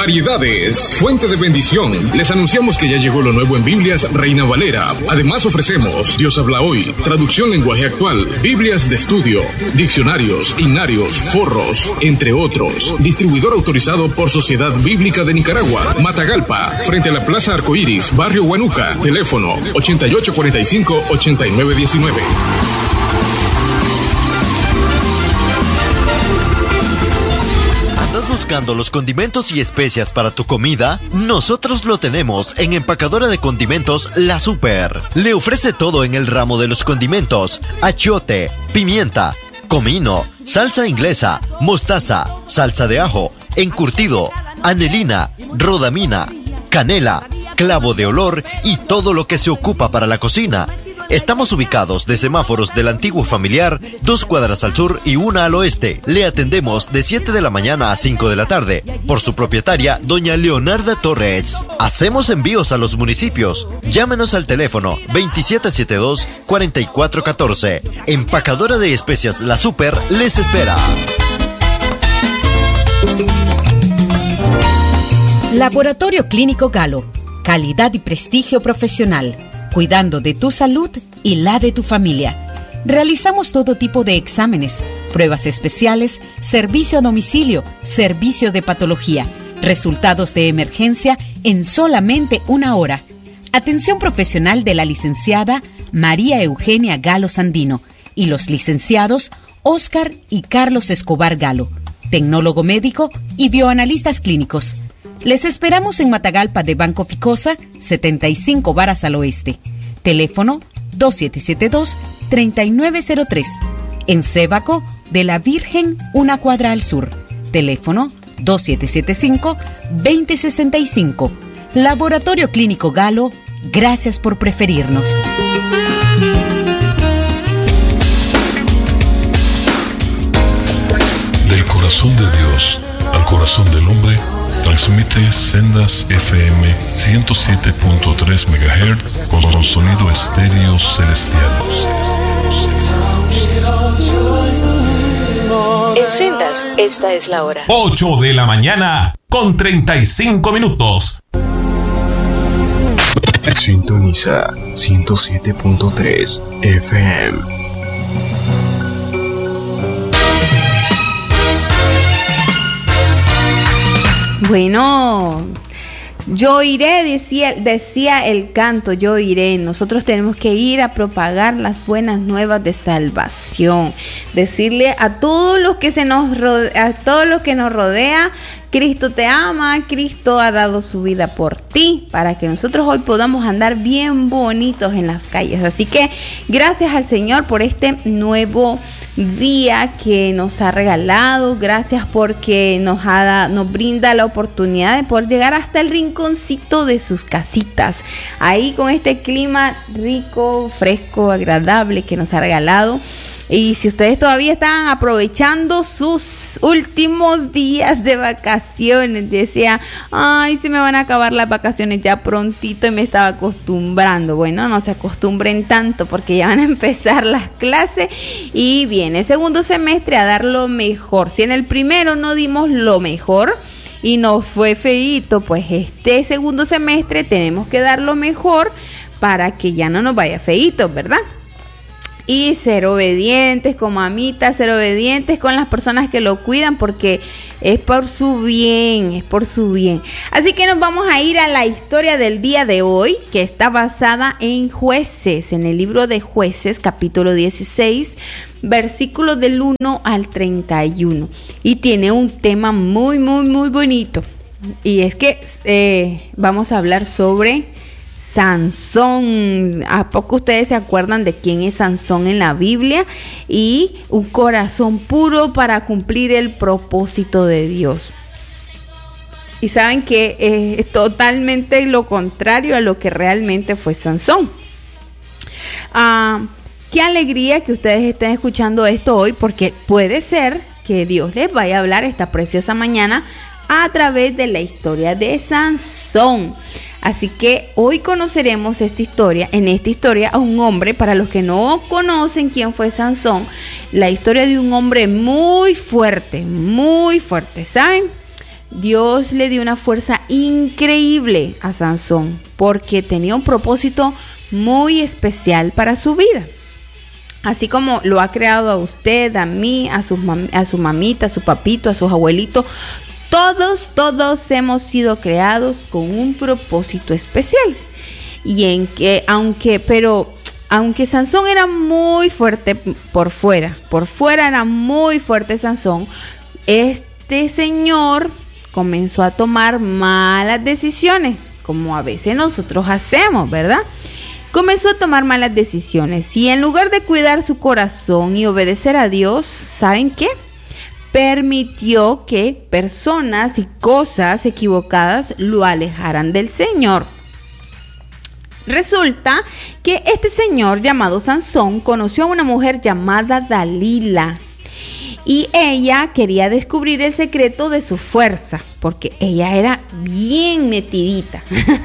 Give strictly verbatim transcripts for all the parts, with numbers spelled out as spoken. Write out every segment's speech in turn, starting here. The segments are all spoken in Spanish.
Variedades, fuente de bendición. Les anunciamos que ya llegó lo nuevo en Biblias Reina Valera. Además ofrecemos Dios habla hoy, traducción lenguaje actual, Biblias de estudio, diccionarios, himnarios, forros, entre otros. Distribuidor autorizado por Sociedad Bíblica de Nicaragua, Matagalpa, frente a la Plaza Arcoíris, Barrio Huanuca. Teléfono ochenta y ocho cuarenta y cinco, ochenta y nueve diecinueve. ¿Estás buscando los condimentos y especias para tu comida? Nosotros lo tenemos en Empacadora de Condimentos La Super. Le ofrece todo en el ramo de los condimentos: achiote, pimienta, comino, salsa inglesa, mostaza, salsa de ajo, encurtido, anelina, rodamina, canela, clavo de olor y todo lo que se ocupa para la cocina. Estamos ubicados de semáforos del antiguo familiar, dos cuadras al sur y una al oeste. Le atendemos de siete de la mañana a cinco de la tarde. Por su propietaria, doña Leonarda Torres. Hacemos envíos a los municipios. Llámenos al teléfono veintisiete setenta y dos, cuarenta y cuatro catorce. Empacadora de Especias La Super les espera. Laboratorio Clínico Galo. Calidad y prestigio profesional, cuidando de tu salud y la de tu familia. Realizamos todo tipo de exámenes, pruebas especiales, servicio a domicilio, servicio de patología, resultados de emergencia en solamente una hora. Atención profesional de la licenciada María Eugenia Galo Sandino y los licenciados Óscar y Carlos Escobar Galo, tecnólogo médico y bioanalistas clínicos. Les esperamos en Matagalpa de Banco Ficosa, setenta y cinco varas al oeste. Teléfono dos siete siete dos, tres nueve cero tres. En Sébaco de la Virgen, una cuadra al sur. Teléfono dos siete siete cinco, dos cero seis cinco. Laboratorio Clínico Galo, gracias por preferirnos. Del corazón de Dios al corazón del hombre, transmite Sendas F M ciento siete punto tres megahertz con sonido estéreo celestial. En Sendas, esta es la hora. ocho de la mañana con treinta y cinco minutos. Sintoniza ciento siete punto tres F M. Bueno, yo iré, decía, decía el canto, yo iré. Nosotros tenemos que ir a propagar las buenas nuevas de salvación. Decirle a todos los que se nos rodea, a todos los que nos rodea, Cristo te ama, Cristo ha dado su vida por ti, para que nosotros hoy podamos andar bien bonitos en las calles. Así que gracias al Señor por este nuevo día que nos ha regalado. Gracias porque nos, ha, nos brinda la oportunidad de poder llegar hasta el rinconcito de sus casitas, ahí con este clima rico, fresco, agradable que nos ha regalado. Y si ustedes todavía están aprovechando sus últimos días de vacaciones, decía, ay, se me van a acabar las vacaciones ya prontito y me estaba acostumbrando. Bueno, no se acostumbren tanto porque ya van a empezar las clases y viene el segundo semestre a dar lo mejor. Si en el primero no dimos lo mejor y nos fue feíto, pues este segundo semestre tenemos que dar lo mejor para que ya no nos vaya feíto, ¿verdad? Y ser obedientes con mamita, ser obedientes con las personas que lo cuidan, porque es por su bien, es por su bien. Así que nos vamos a ir a la historia del día de hoy, que está basada en Jueces, en el libro de Jueces, capítulo dieciséis, versículos del uno al treinta y uno. Y tiene un tema muy, muy, muy bonito. Y es que eh, vamos a hablar sobre Sansón. ¿A poco ustedes se acuerdan de quién es Sansón en la Biblia? Y un corazón puro para cumplir el propósito de Dios. Y saben que eh, es totalmente lo contrario a lo que realmente fue Sansón. Ah, qué alegría que ustedes estén escuchando esto hoy, porque puede ser que Dios les vaya a hablar esta preciosa mañana a través de la historia de Sansón. Así que hoy conoceremos esta historia, en esta historia a un hombre, para los que no conocen quién fue Sansón, la historia de un hombre muy fuerte, muy fuerte, ¿saben? Dios le dio una fuerza increíble a Sansón porque tenía un propósito muy especial para su vida. Así como lo ha creado a usted, a mí, a su, mam- a su mamita, a su papito, a sus abuelitos. Todos, todos hemos sido creados con un propósito especial. Y en que, aunque, pero, aunque Sansón era muy fuerte por fuera, por fuera era muy fuerte Sansón, este señor comenzó a tomar malas decisiones, como a veces nosotros hacemos, ¿verdad? Comenzó a tomar malas decisiones y en lugar de cuidar su corazón y obedecer a Dios, ¿saben qué? Permitió que personas y cosas equivocadas lo alejaran del Señor. Resulta que este señor llamado Sansón conoció a una mujer llamada Dalila. Y ella quería descubrir el secreto de su fuerza, porque ella era bien metidita.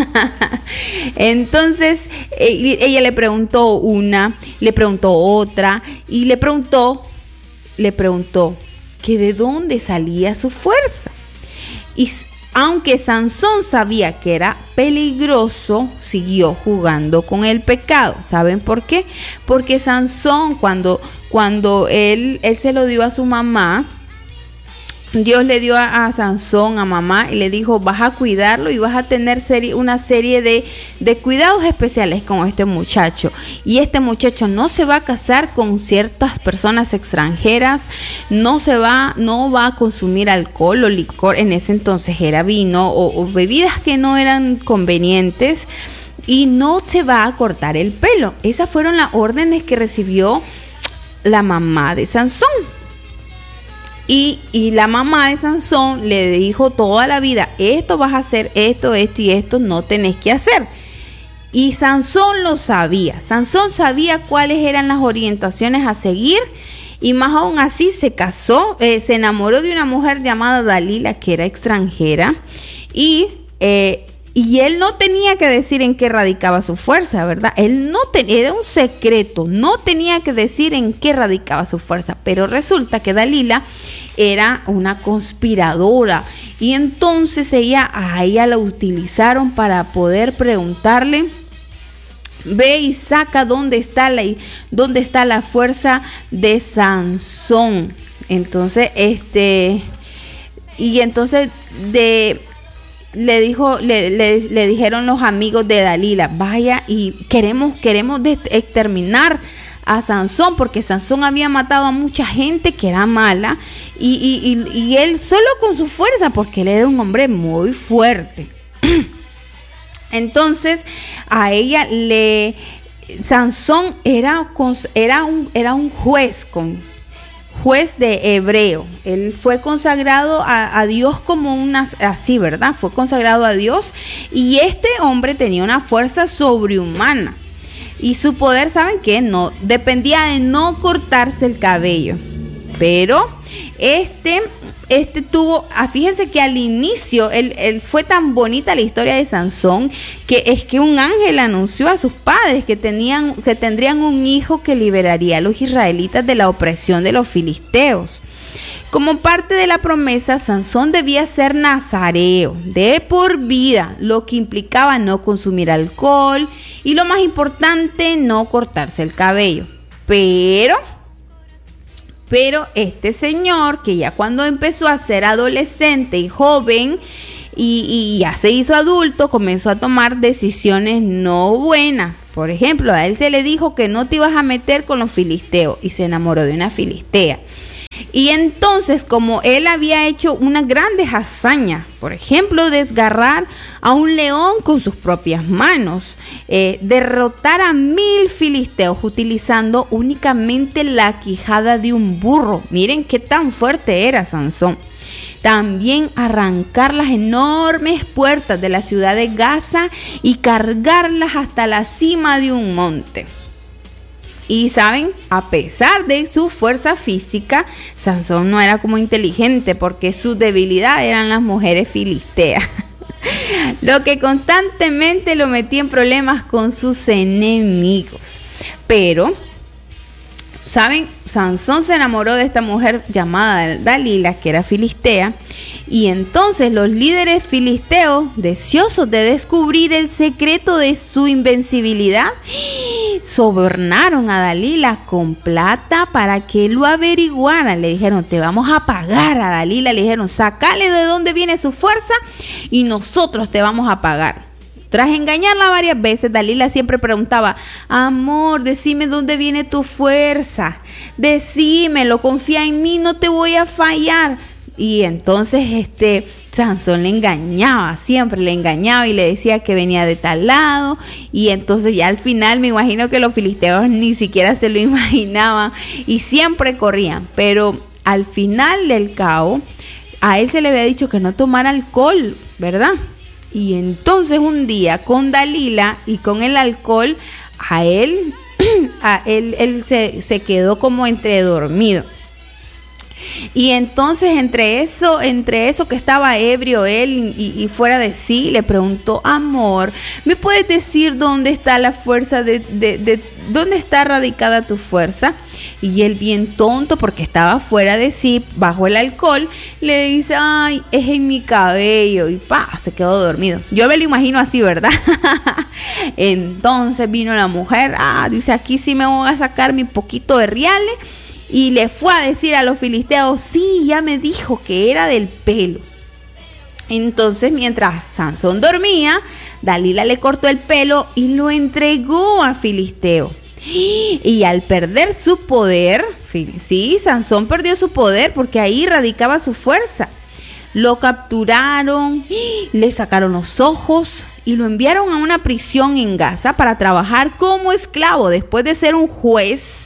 Entonces, ella le preguntó una, le preguntó otra, y le preguntó, le preguntó que de dónde salía su fuerza. Y aunque Sansón sabía que era peligroso, siguió jugando con el pecado. ¿Saben por qué? Porque Sansón, cuando, cuando él, él se lo dio a su mamá, Dios le dio a, a Sansón, a mamá, y le dijo, vas a cuidarlo y vas a tener serie, una serie de, de cuidados especiales con este muchacho. Y este muchacho no se va a casar con ciertas personas extranjeras, no se va, no va a consumir alcohol o licor, en ese entonces era vino o, o bebidas que no eran convenientes, y no se va a cortar el pelo. Esas fueron las órdenes que recibió la mamá de Sansón. Y, y la mamá de Sansón le dijo toda la vida, esto vas a hacer, esto, esto y esto no tenés que hacer. Y Sansón lo sabía. Sansón sabía cuáles eran las orientaciones a seguir. Y más aún así se casó, eh, se enamoró de una mujer llamada Dalila, que era extranjera. Y, eh, y él no tenía que decir en qué radicaba su fuerza, ¿verdad? Él no tenía, era un secreto, no tenía que decir en qué radicaba su fuerza. Pero resulta que Dalila era una conspiradora, y entonces ella, a ella la utilizaron para poder preguntarle, ve y saca dónde está la, dónde está la fuerza de Sansón. Entonces, este, y entonces de le dijo, le, le, le dijeron los amigos de Dalila, vaya y queremos, queremos exterminar a Sansón, porque Sansón había matado a mucha gente que era mala, y, y, y, y él solo con su fuerza, porque él era un hombre muy fuerte. Entonces a ella le, Sansón era, era, un, era un juez con juez de hebreo. Él fue consagrado a, a Dios como una, así, ¿verdad? Fue consagrado a Dios, y este hombre tenía una fuerza sobrehumana. Y su poder, ¿saben qué? No, dependía de no cortarse el cabello. Pero este, este tuvo, fíjense que al inicio, él, él fue tan bonita la historia de Sansón, que es que un ángel anunció a sus padres que, tenían, que tendrían un hijo que liberaría a los israelitas de la opresión de los filisteos. Como parte de la promesa, Sansón debía ser nazareo de por vida, lo que implicaba no consumir alcohol y, lo más importante, no cortarse el cabello. Pero, pero este señor, que ya cuando empezó a ser adolescente y joven y, y ya se hizo adulto, comenzó a tomar decisiones no buenas. Por ejemplo, a él se le dijo que no te ibas a meter con los filisteos y se enamoró de una filistea. Y entonces, como él había hecho unas grandes hazañas, por ejemplo, desgarrar a un león con sus propias manos, eh, derrotar a mil filisteos utilizando únicamente la quijada de un burro. Miren qué tan fuerte era Sansón. También arrancar las enormes puertas de la ciudad de Gaza y cargarlas hasta la cima de un monte. Y saben, a pesar de su fuerza física, Sansón no era como inteligente, porque su debilidad eran las mujeres filisteas, lo que constantemente lo metía en problemas con sus enemigos. Pero ¿Saben? Sansón se enamoró de esta mujer llamada Dalila, que era filistea, y entonces los líderes filisteos, deseosos de descubrir el secreto de su invencibilidad, sobornaron a Dalila con plata para que lo averiguara. Le dijeron, te vamos a pagar a Dalila. Le dijeron, sacale de dónde viene su fuerza y nosotros te vamos a pagar. Tras engañarla varias veces, Dalila siempre preguntaba, amor, decime dónde viene tu fuerza, decímelo, confía en mí, no te voy a fallar. Y entonces este Sansón le engañaba, siempre le engañaba y le decía que venía de tal lado. Y entonces ya al final me imagino que los filisteos ni siquiera se lo imaginaban y siempre corrían. Pero al final del cabo, a él se le había dicho que no tomara alcohol, ¿verdad? Y entonces un día con Dalila y con el alcohol, a él, a él, él se, se quedó como entre dormido. Y entonces entre eso, entre eso que estaba ebrio él y, y fuera de sí, le preguntó, amor, ¿me puedes decir dónde está la fuerza de, de, de dónde está radicada tu fuerza? Y él, bien tonto porque estaba fuera de sí, bajo el alcohol, le dice, ay, es en mi cabello. Y pa, se quedó dormido. Yo me lo imagino así, ¿verdad? Entonces vino la mujer, ah, dice, aquí sí me voy a sacar mi poquito de reales. Y le fue a decir a los filisteos, sí, ya me dijo que era del pelo. Entonces, mientras Sansón dormía, Dalila le cortó el pelo y lo entregó a Filisteo. Y al perder su poder, sí, Sansón perdió su poder porque ahí radicaba su fuerza. Lo capturaron, le sacaron los ojos y lo enviaron a una prisión en Gaza para trabajar como esclavo después de ser un juez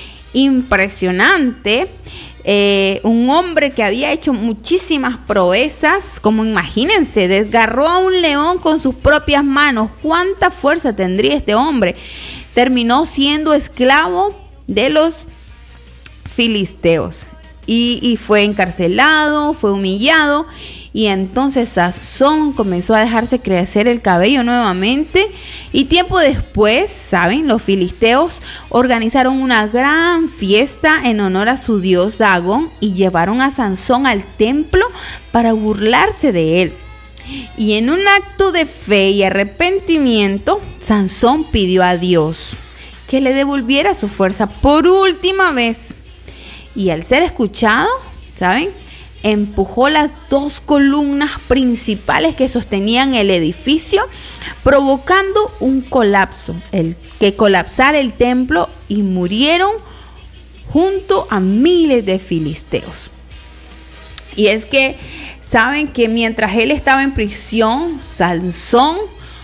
impresionante, eh, un hombre que había hecho muchísimas proezas, como imagínense, desgarró a un león con sus propias manos. ¿Cuánta fuerza tendría este hombre? Terminó siendo esclavo de los filisteos y, y fue encarcelado, fue humillado. Y entonces Sansón comenzó a dejarse crecer el cabello nuevamente. Y tiempo después, ¿saben? Los filisteos organizaron una gran fiesta en honor a su dios Dagón y llevaron a Sansón al templo para burlarse de él. Y en un acto de fe y arrepentimiento, Sansón pidió a Dios que le devolviera su fuerza por última vez. Y al ser escuchado, ¿saben?, empujó las dos columnas principales que sostenían el edificio, provocando un colapso, el que colapsara el templo, y murieron junto a miles de filisteos. Y es que saben que mientras él estaba en prisión, Sansón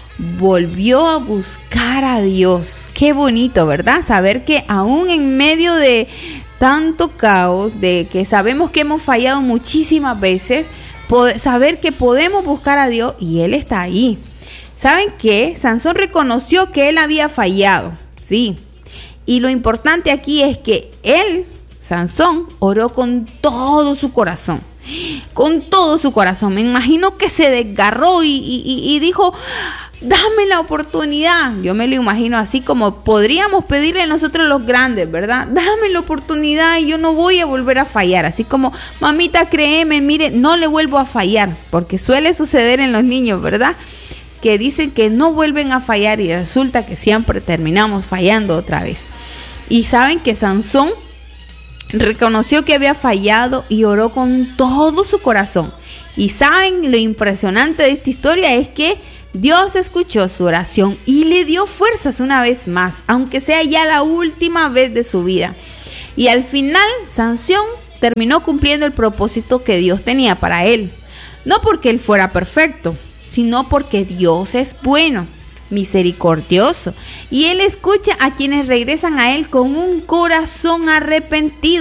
volvió a buscar a Dios. Qué bonito, ¿verdad? Saber que aún en medio de tanto caos, de que sabemos que hemos fallado muchísimas veces, poder, saber que podemos buscar a Dios y Él está ahí. ¿Saben qué? Sansón reconoció que él había fallado, sí. Y lo importante aquí es que él, Sansón, oró con todo su corazón. Con todo su corazón. Me imagino que se desgarró y, y, y dijo, dame la oportunidad. Yo me lo imagino así como podríamos pedirle a nosotros los grandes, ¿verdad? Dame la oportunidad y yo no voy a volver a fallar. Así como, mamita, créeme, mire, no le vuelvo a fallar. Porque suele suceder en los niños, ¿verdad? Que dicen que no vuelven a fallar y resulta que siempre terminamos fallando otra vez. Y saben que Sansón reconoció que había fallado y oró con todo su corazón. Y saben, lo impresionante de esta historia es que Dios escuchó su oración y le dio fuerzas una vez más, aunque sea ya la última vez de su vida. Y al final, Sansón terminó cumpliendo el propósito que Dios tenía para él. No porque él fuera perfecto, sino porque Dios es bueno, misericordioso, y Él escucha a quienes regresan a Él con un corazón arrepentido.